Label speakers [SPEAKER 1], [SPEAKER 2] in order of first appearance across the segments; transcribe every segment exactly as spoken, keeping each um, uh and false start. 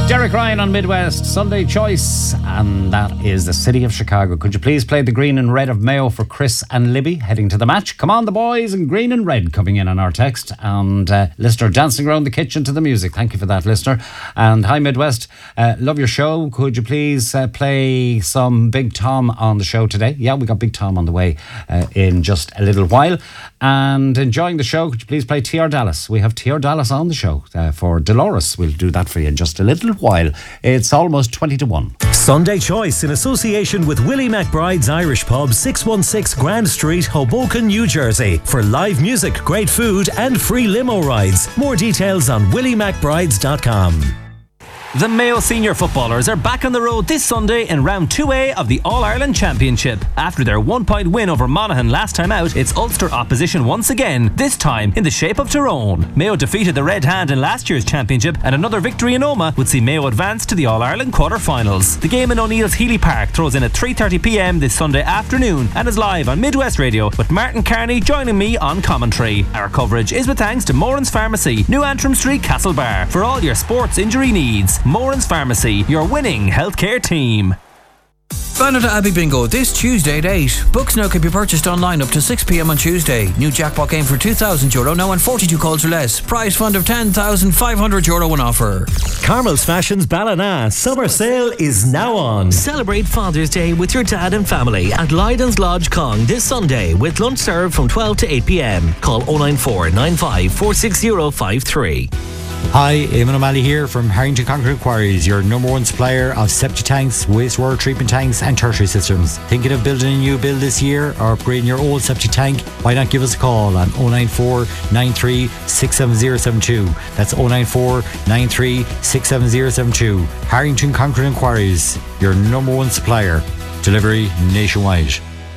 [SPEAKER 1] Derek Ryan on Midwest, Sunday Choice, and that is the City of Chicago. Could you please play the green and red of Mayo for Chris and Libby heading to the match? Come on, the boys, and green and red coming in on our text. And uh, listener dancing around the kitchen to the music. Thank you for that, listener. And hi, Midwest. Uh, love your show. Could you please uh, play some Big Tom on the show today? Yeah, we got Big Tom on the way uh, in just a little while. And enjoying the show, could you please play T R Dallas? We have T R Dallas on the show uh, for Dolores. We'll do that for you in just a little while. It's almost twenty to one.
[SPEAKER 2] Sunday Choice in association with Willie McBride's Irish Pub, six one six Grand Street, Hoboken, New Jersey. For live music, great food and free limo rides. More details on willie mcbrides dot com.
[SPEAKER 3] The Mayo senior footballers are back on the road this Sunday in round two A of the All-Ireland Championship. After their one-point win over Monaghan last time out, it's Ulster opposition once again, this time in the shape of Tyrone. Mayo defeated the Red Hand in last year's championship, and another victory in Omagh would see Mayo advance to the All-Ireland quarter-finals. The game in O'Neill's Healy Park throws in at three thirty p m this Sunday afternoon and is live on Midwest Radio, with Martin Carney joining me on commentary. Our coverage is with thanks to Moran's Pharmacy, New Antrim Street, Castlebar, for all your sports injury needs. Moran's Pharmacy, your winning healthcare team.
[SPEAKER 4] Bannerton Abbey Bingo this Tuesday at eight. Books now can be purchased online up to six p m on Tuesday. New jackpot game for two thousand euro now on forty-two calls or less. Prize fund of ten thousand five hundred euro on offer.
[SPEAKER 2] Carmel's Fashions Ballina Summer Sale is now on.
[SPEAKER 5] Celebrate Father's Day with your dad and family at Lydon's Lodge Cong this Sunday with lunch served from twelve to eight p m. Call oh nine four nine five four six zero five three.
[SPEAKER 6] Hi, Eamon O'Malley here from Harrington Concrete Quarries, your number one supplier of septic tanks, wastewater treatment tanks and tertiary systems. Thinking of building a new build this year or upgrading your old septic tank? Why not give us a call on oh nine four nine three six seven zero seven two. That's oh nine four nine three six seven zero seven two. Harrington Concrete and Quarries, your number one supplier. Delivery nationwide.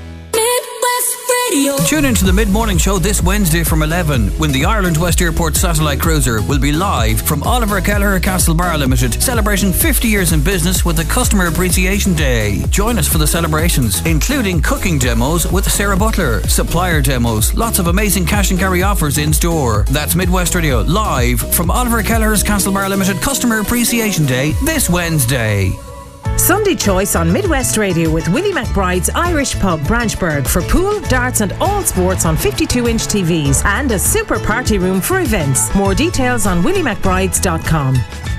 [SPEAKER 4] Tune into the mid-morning show this Wednesday from eleven when the Ireland West Airport satellite cruiser will be live from Oliver Kelleher Castlebar Limited, celebrating fifty years in business with the Customer Appreciation Day. Join us for the celebrations, including cooking demos with Sarah Butler, supplier demos, lots of amazing cash and carry offers in store. That's Midwest Radio live from Oliver Kelleher's Castlebar Limited Customer Appreciation Day this Wednesday.
[SPEAKER 7] Sunday Choice on Midwest Radio with Willie McBride's Irish Pub, Branchburg, for pool, darts and all sports on fifty-two inch T Vs and a super party room for events. More details on willie mcbrides dot com.